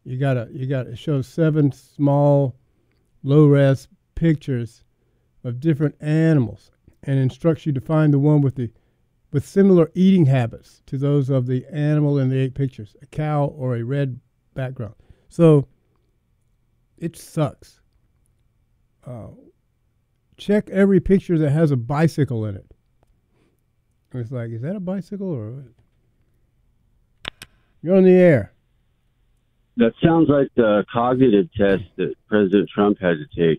It shows 7 small, low-res pictures of different animals, and instructs you to find the one with similar eating habits to those of the animal in the 8 pictures, a cow or a red background. So it sucks. Check every picture that has a bicycle in it. It's like, is that a bicycle or what? You're on the air. That sounds like the cognitive test that President Trump had to take.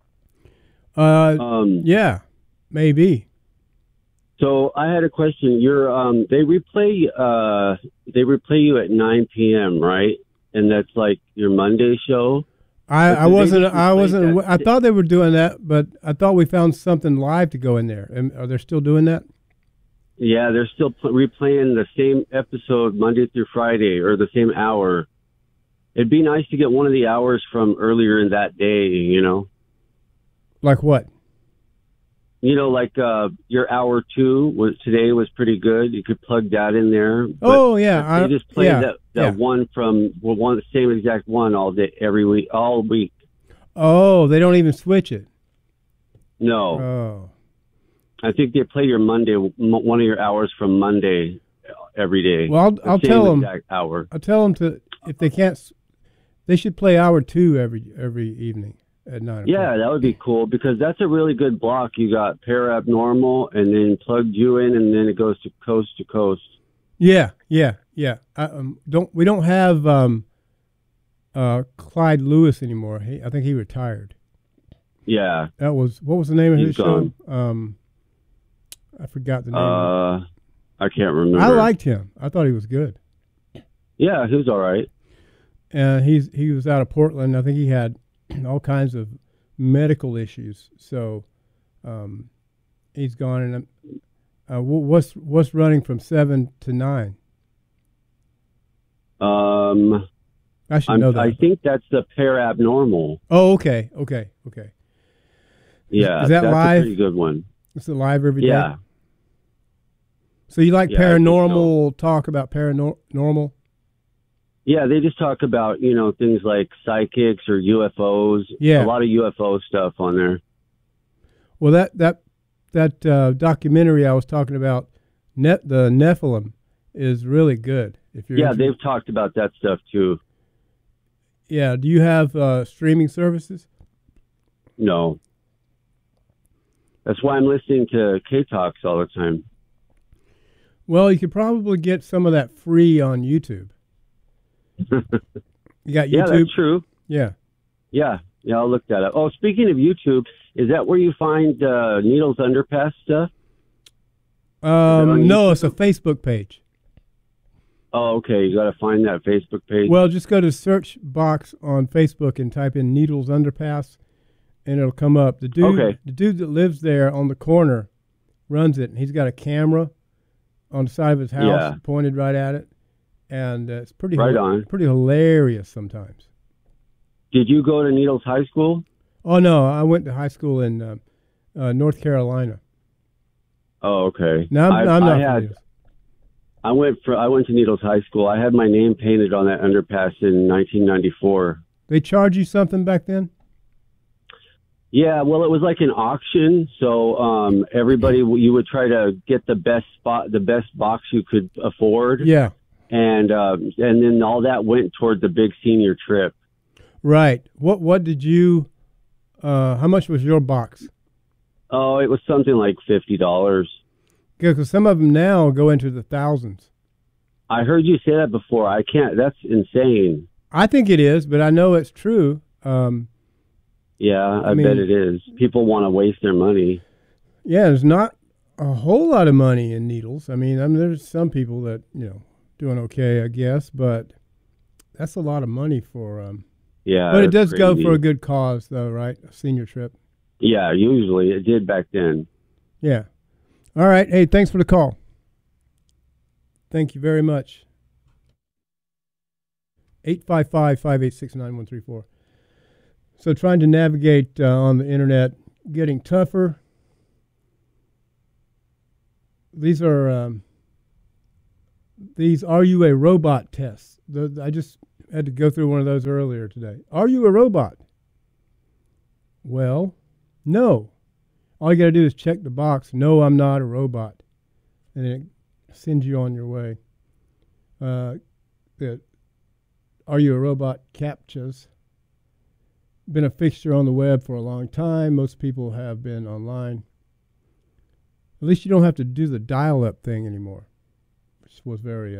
Yeah, maybe. So I had a question. They replay you at 9 p.m., right? And that's like your Monday show. I thought they were doing that, but I thought we found something live to go in there. And are they still doing that? Yeah, they're still replaying the same episode Monday through Friday, or the same hour. It'd be nice to get one of the hours from earlier in that day, you know? Like what? You know, like your hour 2 today was pretty good. You could plug that in there. Oh, yeah. They just play that one from the same exact one all day, every week, all week. Oh, they don't even switch it. No. Oh. I think they play your Monday, one of your hours from Monday every day. Well, I'll tell them. Hour. I'll tell them to, if they can't, they should play hour 2 every evening at 9 o'clock. Yeah, that would be cool, because that's a really good block. You got Parabnormal, and then Plugged You In, and then it goes to Coast to Coast. Yeah. We don't have Clyde Lewis anymore. I think he retired. Yeah. What was the name of his gone. show? I forgot the name. I can't remember. I liked him. I thought he was good. Yeah, he was all right. He was out of Portland. I think he had all kinds of medical issues. So he's gone. And what's running from 7 to 9? I should know that. I think that's the Parabnormal. Oh, okay. Yeah, is that that's live? A pretty good one. It's live every day? Yeah. So you like paranormal so. Talk about paranormal? Yeah, they just talk about, things like psychics or UFOs. Yeah. A lot of UFO stuff on there. Well, that documentary I was talking about, the Nephilim, is really good. If you're interested. They've talked about that stuff too. Yeah. Do you have streaming services? No. That's why I'm listening to K-Talks all the time. Well, you could probably get some of that free on YouTube. You got YouTube? Yeah, that's true. Yeah. Yeah, I'll look that up. Oh, speaking of YouTube, is that where you find Needles Underpass stuff? No, it's a Facebook page. Oh, okay. You got to find that Facebook page. Well, just go to search box on Facebook and type in Needles Underpass, and it'll come up. The dude that lives there on the corner runs it, and he's got a camera on the side of his house pointed right at it, and it's pretty hilarious sometimes. Did you go to Needles High School? Oh no, I went to high school in North Carolina. Oh, okay. No, I'm not. I went to Needles High School. I had my name painted on that underpass in 1994. They charge you something back then? Yeah, well, it was like an auction. So everybody, you would try to get the best spot, the best box you could afford. Yeah. And then all that went toward the big senior trip. Right. What did you? How much was your box? Oh, it was something like $50. Because some of them now go into the thousands. I heard you say that before. I can't. That's insane. I think it is, but I know it's true. Yeah, I bet it is. People want to waste their money. Yeah, there's not a whole lot of money in needles. I mean, there's some people that, doing okay, I guess, but that's a lot of money for... yeah, but it does go for a good cause, though, right? A senior trip. Yeah, usually. It did back then. Yeah. All right. Hey, thanks for the call. Thank you very much. 855-586-9134. So trying to navigate on the internet, getting tougher. These are you a robot tests. I just Had to go through one of those earlier today. Are you a robot? Well, no. All you got to do is check the box. No, I'm not a robot. And it sends you on your way. Are you a robot? CAPTCHAs. Been a fixture on the web for a long time. Most people have been online. At least you don't have to do the dial-up thing anymore, which was very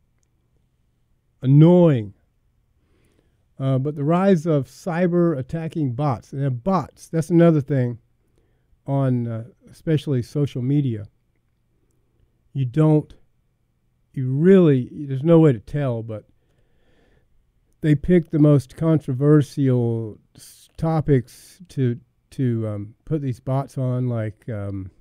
annoying. But the rise of cyber attacking bots. And bots, that's another thing on especially social media. There's no way to tell, but they pick the most controversial topics to put these bots on, like the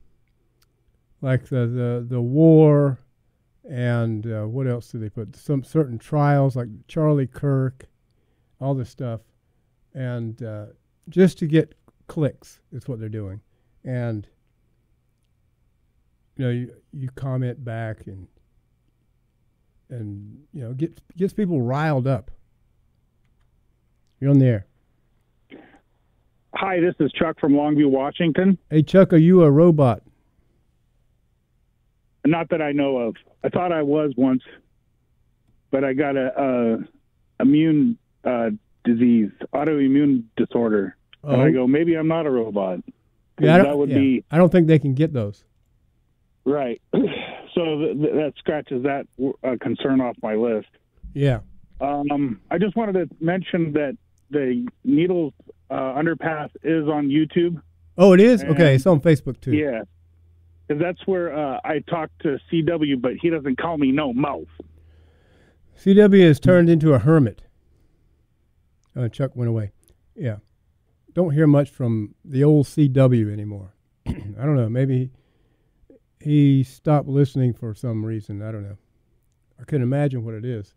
war, and what else do they put? Some certain trials, like Charlie Kirk, all this stuff, and just to get clicks is what they're doing. And you comment back and gets people riled up. You're on the air. Hi, this is Chuck from Longview, Washington. Hey, Chuck, are you a robot? Not that I know of. I thought I was once, but I got a immune disease, autoimmune disorder. Oh. And I go, maybe I'm not a robot. Yeah, I don't think they can get those. Right. So that scratches that concern off my list. Yeah. I just wanted to mention that the Needles underpass is on YouTube. Oh, it is? Okay, it's on Facebook too. Yeah. Because that's where I talked to CW, but he doesn't call me no mouth. CW has turned into a hermit. Chuck went away. Yeah. Don't hear much from the old CW anymore. I don't know. Maybe he stopped listening for some reason. I don't know. I couldn't imagine what it is.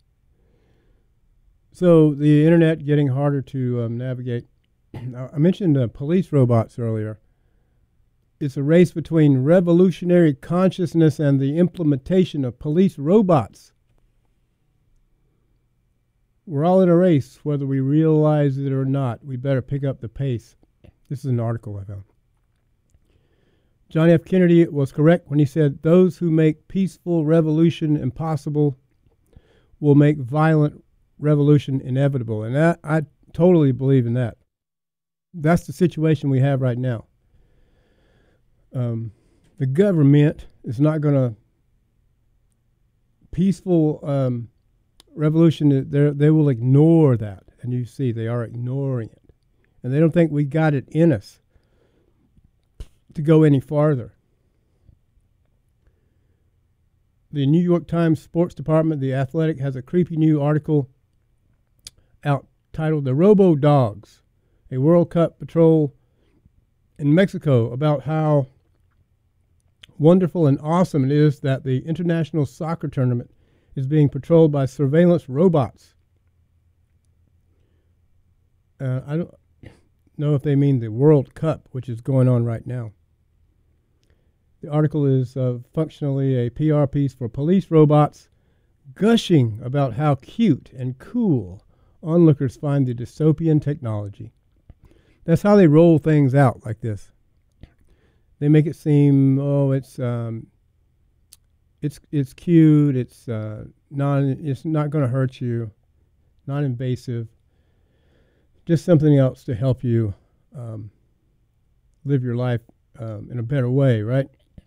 So the internet getting harder to navigate. I mentioned police robots earlier. It's a race between revolutionary consciousness and the implementation of police robots. We're all in a race, whether we realize it or not. We better pick up the pace. This is an article I found. John F. Kennedy was correct when he said, "Those who make peaceful revolution impossible will make violent revolution inevitable." And I totally believe in that. That's the situation we have right now. The government is not going to peaceful revolution. They will ignore that, and you see they are ignoring it, and they don't think we got it in us to go any farther. The New York Times sports department, The Athletic, has a creepy new article out titled "The Robo Dogs: A World Cup Patrol in Mexico," about how wonderful and awesome it is that the international soccer tournament is being patrolled by surveillance robots. I don't know if they mean the World Cup, which is going on right now. The article is functionally a PR piece for police robots, gushing about how cute and cool onlookers find the dystopian technology. That's how they roll things out like this. They make it seem, it's cute, it's not going to hurt you, non-invasive, just something else to help you live your life in a better way, right?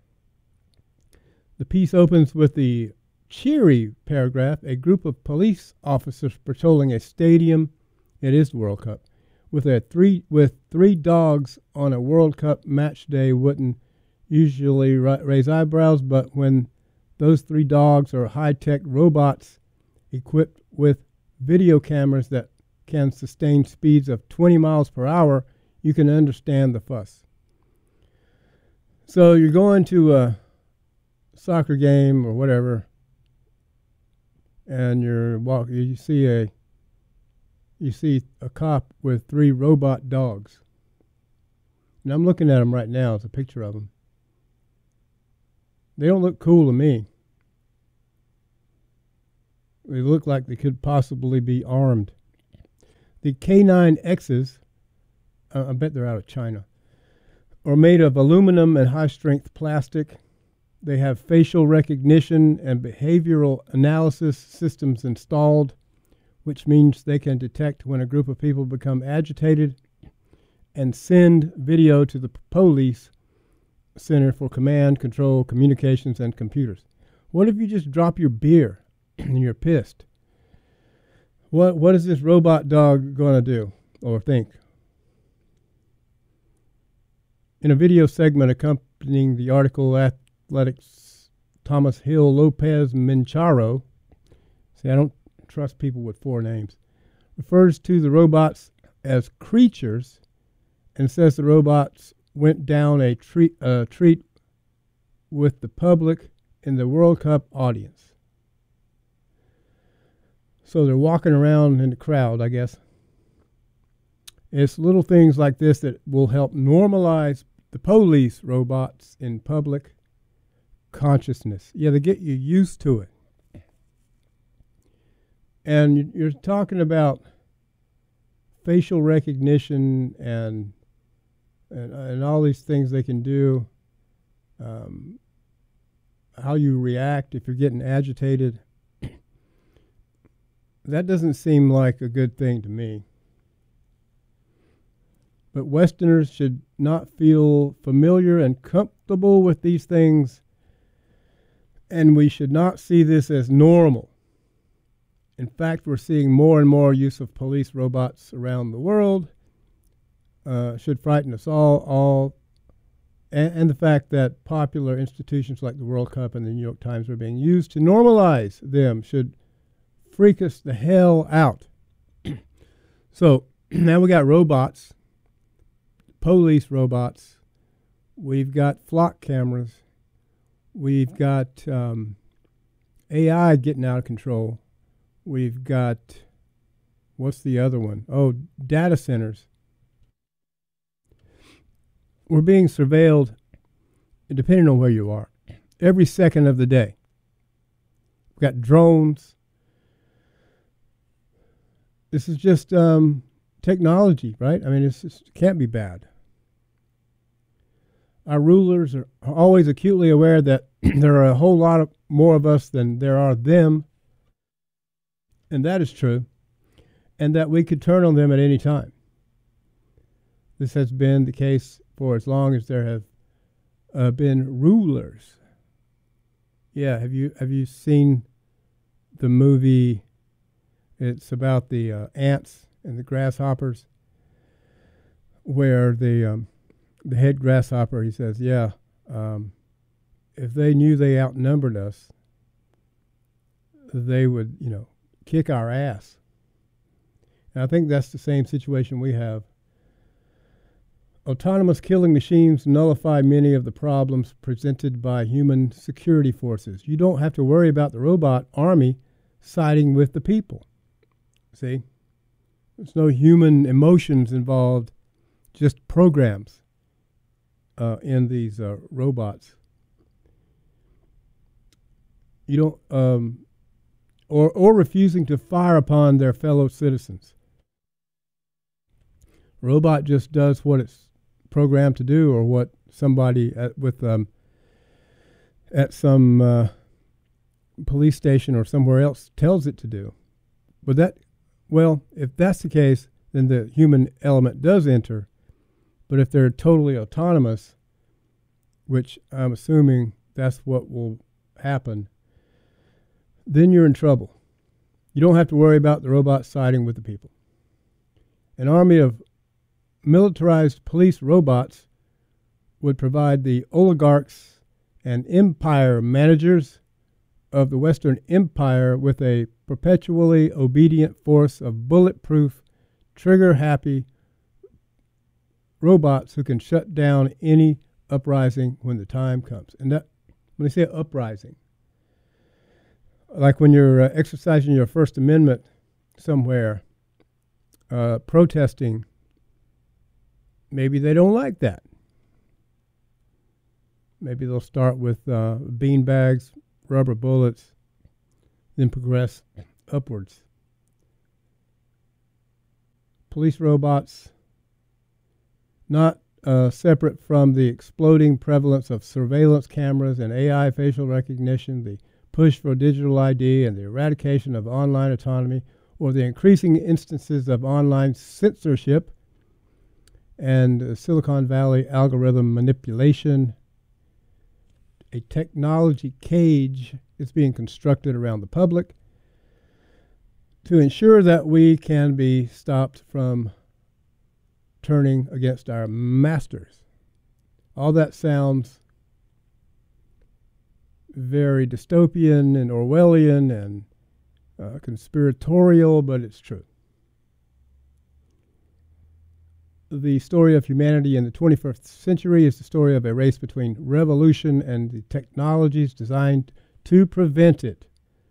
The piece opens with the cheery paragraph: "A group of police officers patrolling a stadium," it is the World Cup, with three dogs on a World Cup match day wouldn't usually raise eyebrows, but when those three dogs are high-tech robots equipped with video cameras that can sustain speeds of 20 miles per hour, you can understand the fuss. So you're going to a soccer game or whatever, and you see a cop with three robot dogs. And I'm looking at them right now. It's a picture of them. They don't look cool to me. They look like they could possibly be armed. The K9Xs, I bet they're out of China, are made of aluminum and high-strength plastic. They have facial recognition and behavioral analysis systems installed, which means they can detect when a group of people become agitated and send video to the police center for command, control, communications, and computers. What if you just drop your beer and you're pissed? What is this robot dog going to do or think? In a video segment accompanying the article, Athletics Thomas Hill Lopez Mincharo, see, I don't trust people with 4 names, refers to the robots as creatures and says the robots went down a treat with the public in the World Cup audience. So they're walking around in the crowd, I guess. It's little things like this that will help normalize the police robots in public consciousness. Yeah, they get you used to it. And you're talking about facial recognition and all these things they can do, how you react if you're getting agitated. That doesn't seem like a good thing to me. But Westerners should not feel familiar and comfortable with these things, and we should not see this as normal. In fact, we're seeing more and more use of police robots around the world. Should frighten us all, and the fact that popular institutions like the World Cup and the New York Times are being used to normalize them should freak us the hell out. So now we got robots, police robots. We've got flock cameras. We've got AI getting out of control. We've got, what's the other one? Oh, data centers. We're being surveilled, depending on where you are, every second of the day. We've got drones. This is just technology, right? I mean, it can't be bad. Our rulers are always acutely aware that there are a whole lot more of us than there are them, and that is true, and that we could turn on them at any time. This has been the case for as long as there have been rulers. Yeah, have you seen the movie? It's about the ants and the grasshoppers, where the head grasshopper, he says, yeah, if they knew they outnumbered us, they would, kick our ass. And I think that's the same situation we have. Autonomous killing machines nullify many of the problems presented by human security forces. You don't have to worry about the robot army siding with the people. See? There's no human emotions involved, just programs in these robots. You don't, or refusing to fire upon their fellow citizens. Robot just does what it's programmed to do, or what somebody at some police station or somewhere else tells it to do. But if that's the case, then the human element does enter. But if they're totally autonomous, which I'm assuming that's what will happen, then you're in trouble. You don't have to worry about the robot siding with the people. An army of militarized police robots would provide the oligarchs and empire managers of the Western Empire with a perpetually obedient force of bulletproof, trigger-happy robots who can shut down any uprising when the time comes. And that, when they say uprising, like when you're exercising your First Amendment somewhere, protesting, maybe they don't like that. Maybe they'll start with bean bags, rubber bullets, then progress upwards. Police robots, not separate from the exploding prevalence of surveillance cameras and AI facial recognition, the push for digital ID, and the eradication of online autonomy, or the increasing instances of online censorship and Silicon Valley algorithm manipulation. A technology cage is being constructed around the public to ensure that we can be stopped from turning against our masters. All that sounds very dystopian and Orwellian and conspiratorial, but it's true. The story of humanity in the 21st century is the story of a race between revolution and the technologies designed to prevent it.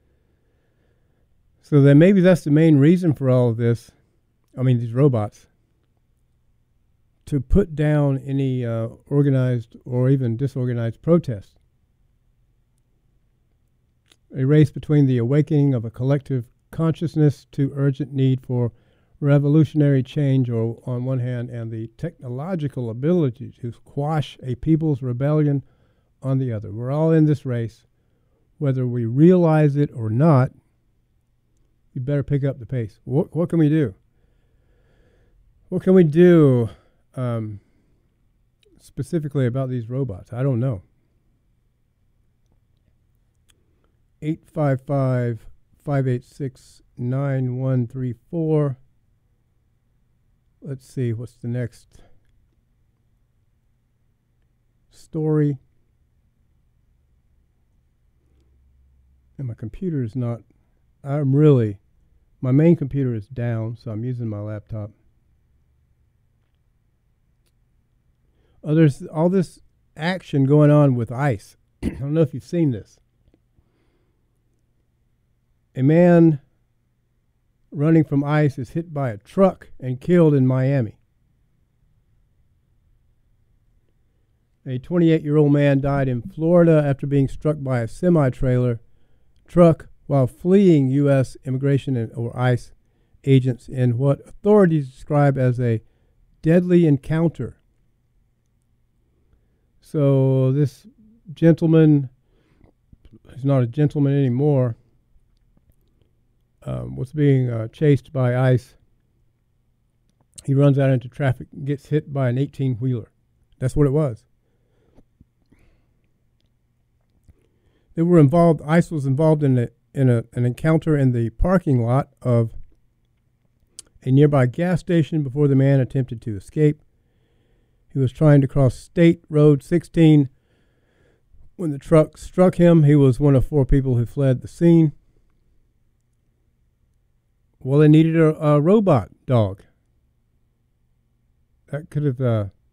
So then maybe that's the main reason for all of this. I mean, these robots. To put down any organized or even disorganized protest. A race between the awakening of a collective consciousness to urgent need for revolutionary change on one hand, and the technological ability to quash a people's rebellion on the other. We're all in this race. Whether we realize it or not, you better pick up the pace. What can we do? What can we do specifically about these robots? I don't know. 855-586-9134. Let's see, what's the next story? And my computer is not, my main computer is down, so I'm using my laptop. Oh, there's all this action going on with ICE. I don't know if you've seen this. A man running from ICE is hit by a truck and killed in Miami. A 28-year-old man died in Florida after being struck by a semi-trailer truck while fleeing U.S. immigration or ICE agents in what authorities describe as a deadly encounter. So this gentleman, he's not a gentleman anymore, was being chased by ICE. He runs out into traffic and gets hit by an 18-wheeler. That's what it was. They were involved. ICE was involved in an encounter in the parking lot of a nearby gas station before the man attempted to escape. He was trying to cross State Road 16 when the truck struck him. He was one of 4 people who fled the scene. Well, they needed a robot dog. That could have...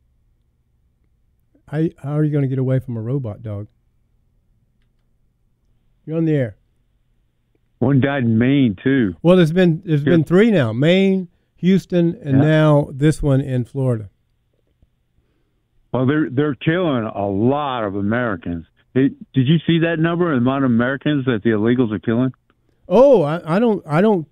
how are you going to get away from a robot dog? You're on the air. One died in Maine, too. Well, there's been 3 now. Maine, Houston, and now this one in Florida. Well, they're killing a lot of Americans. Did you see that number, the amount of Americans that the illegals are killing? Oh, I don't.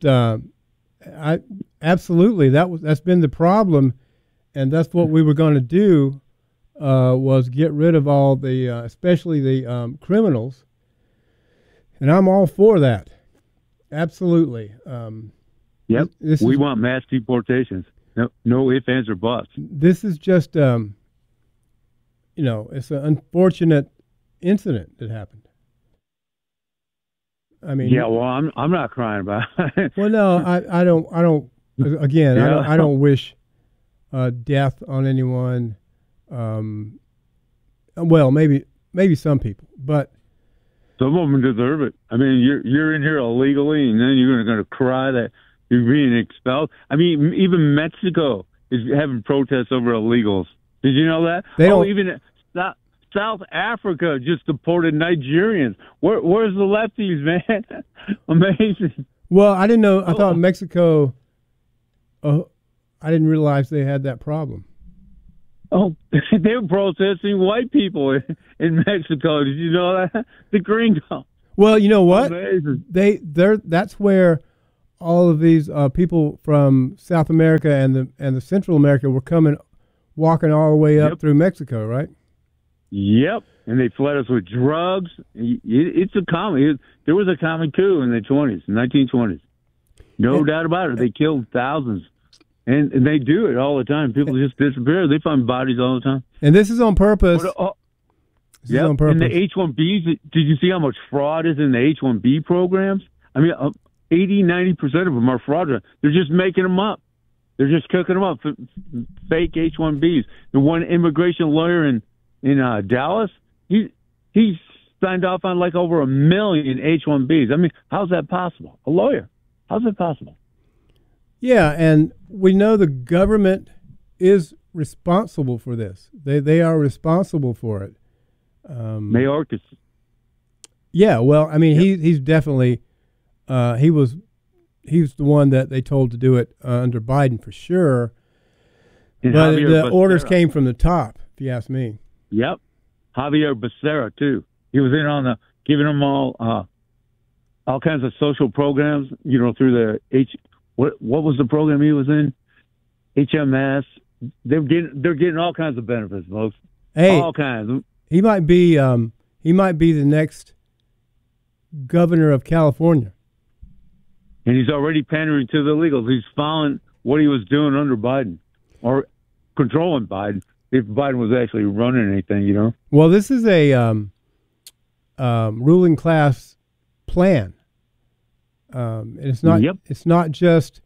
Absolutely. That's been the problem, and that's what we were going to do, was get rid of all the, especially the criminals. And I'm all for that. Absolutely. Yep. We want mass deportations. No ifs, ands, or buts. This is just, it's an unfortunate incident that happened. I mean, yeah. Well, I'm not crying about it. Well, no, I don't. Again, yeah. I don't wish death on anyone. Well, maybe some people, but some of them deserve it. I mean, you're in here illegally, and then you're going to cry that you're being expelled. I mean, even Mexico is having protests over illegals. Did you know that? Even South Africa just deported Nigerians. Where's the lefties, man? Amazing. Well, I didn't know. I thought Mexico. I didn't realize they had that problem. Oh, they were protesting white people in Mexico. Did you know that? The gringo. Well, you know what? Amazing. That's where all of these people from South America and the Central America were walking all the way up through Mexico, right? Yep. And they fled us with drugs. It's a common. There was a common coup in the 1920s. No doubt about it. They killed thousands. And they do it all the time. People just disappear. They find bodies all the time. And this is on purpose. Yeah. And the H-1Bs, did you see how much fraud is in the H-1B programs? I mean, 80-90% of them are fraudulent. They're just making them up. They're just cooking them up. Fake H-1Bs. The one immigration lawyer in Dallas, he signed off on like over 1 million H-1Bs. I mean, how's that possible? A lawyer. How's that possible? Yeah, and we know the government is responsible for this. They are responsible for it. Mayorkas. Yeah, well, I mean, he's definitely he was the one that they told to do it under Biden for sure. And but Javier the Becerra. Orders came from the top, if you ask me. Yep. Javier Becerra, too. He was in on giving them all kinds of social programs, through the what was the program he was in? HMS. They're getting all kinds of benefits, folks. Hey, all kinds. He might be the next governor of California. And he's already pandering to the illegals. He's following what he was doing under Biden, or controlling Biden, if Biden was actually running anything, Well, this is a ruling class plan. And it's not. Yep. It's not just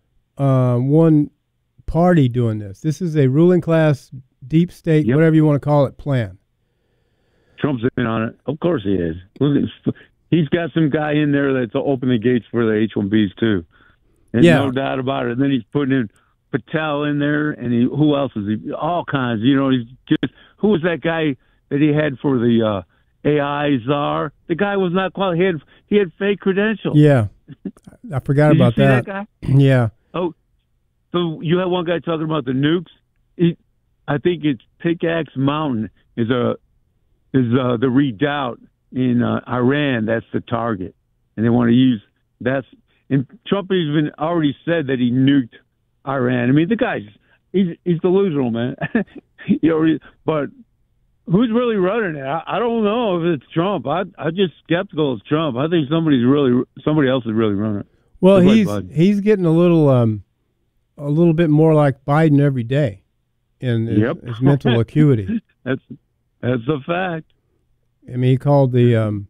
one party doing this. This is a ruling class, deep state, whatever you want to call it, plan. Trump's in on it. Of course he is. He's got some guy in there that's open the gates for the H-1Bs too. And no doubt about it. And then he's putting in Patel in there, and who else is he? All kinds. He's just, who was that guy that he had for the AI czar? The guy was not qualified. He had fake credentials. Yeah, I forgot about you see that. guy? Yeah. Oh, so you have one guy talking about the nukes. I think it's Pickaxe Mountain is the redoubt in Iran. That's the target, and they want to use that's. And Trump has been already said that he nuked Iran. I mean, the guy's he's delusional, man. But who's really running it? I don't know if it's Trump. I'm just skeptical it's Trump. I think somebody else is really running it. Well, he's getting a little bit more like Biden every day in his mental acuity. That's a fact. I mean, he called the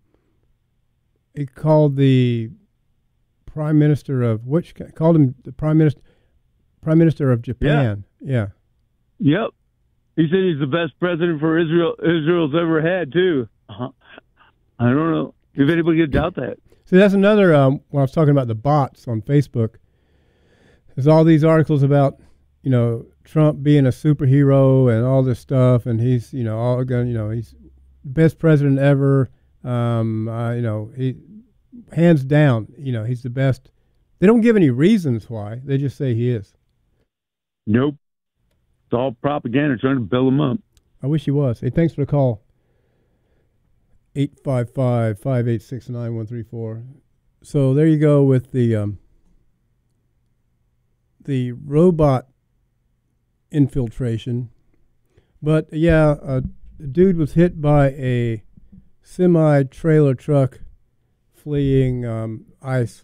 prime minister of called him the prime minister of Japan. Yeah. Yep. He said he's the best president for Israel's ever had too. I don't know if anybody could doubt that. See, that's another. When I was talking about the bots on Facebook, there's all these articles about Trump being a superhero and all this stuff, and he's he's the best president ever. He hands down, he's the best. They don't give any reasons why. They just say he is. Nope. It's all propaganda trying to build him up. I wish he was. Hey, thanks for the call. 855-586-9134. So there you go with the robot infiltration. But yeah, a dude was hit by a semi-trailer truck fleeing ICE.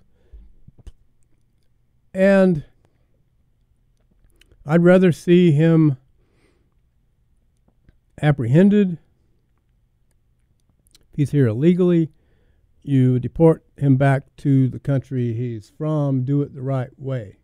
And I'd rather see him apprehended. If he's here illegally, you deport him back to the country he's from. Do it the right way.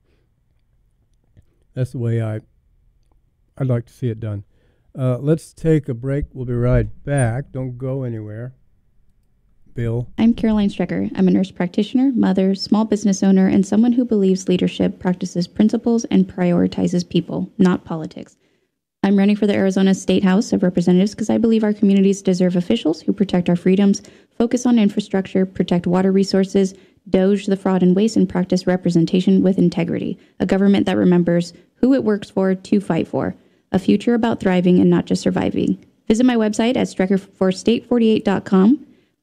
That's the way I'd like to see it done. Let's take a break. We'll be right back. Don't go anywhere. Bill. I'm Caroline Strecker. I'm a nurse practitioner, mother, small business owner, and someone who believes leadership practices principles and prioritizes people, not politics. I'm running for the Arizona State House of Representatives because I believe our communities deserve officials who protect our freedoms, focus on infrastructure, protect water resources, doge the fraud and waste, and practice representation with integrity. A government that remembers who it works for to fight for. A future about thriving and not just surviving. Visit my website at streckerforstate48.com.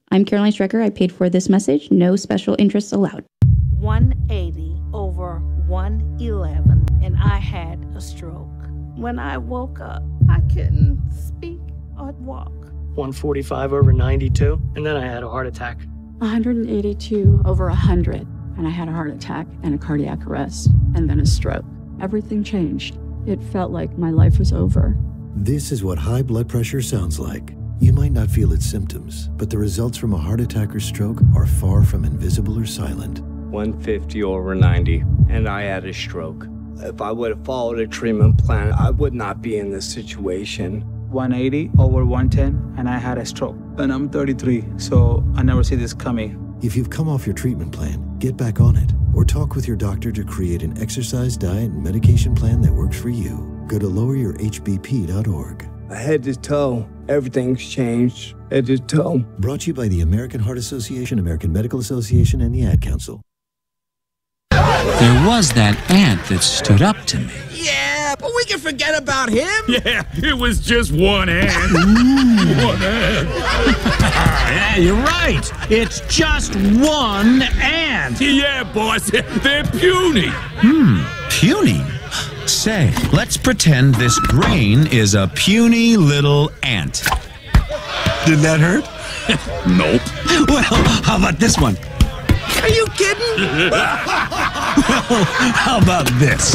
I'm Caroline Strecker. I paid for this message. No special interests allowed. 180 over 111, and I had a stroke. When I woke up, I couldn't speak or walk. 145 over 92, and then I had a heart attack. 182 over 100, and I had a heart attack and a cardiac arrest, and then a stroke. Everything changed. It felt like my life was over. This is what high blood pressure sounds like. You might not feel its symptoms, but the results from a heart attack or stroke are far from invisible or silent. 150 over 90, and I had a stroke. If I would have followed a treatment plan, I would not be in this situation. 180 over 110, and I had a stroke. And I'm 33, so I never see this coming. If you've come off your treatment plan, get back on it, or talk with your doctor to create an exercise, diet, and medication plan that works for you. Go to loweryourhbp.org. Head to toe, everything's changed. Head to toe. Brought to you by the American Heart Association, American Medical Association, and the Ad Council. There was that ant that stood up to me. Yeah, but we can forget about him. Yeah, it was just one ant. One ant. Yeah, you're right. It's just one ant. Yeah, boss. They're puny. Puny? Say, let's pretend this grain is a puny little ant. Did that hurt? Nope. Well, how about this one? Are you kidding? Well, how about this?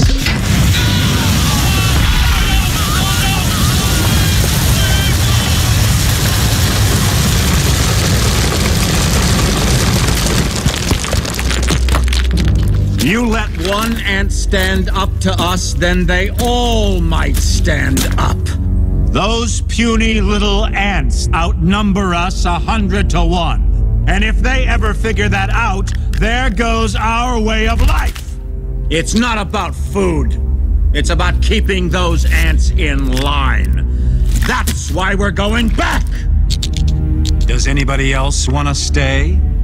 You let one ant stand up to us, then they all might stand up. Those puny little ants outnumber us 100 to 1. And if they ever figure that out, there goes our way of life. It's not about food. It's about keeping those ants in line. That's why we're going back. Does anybody else want to stay?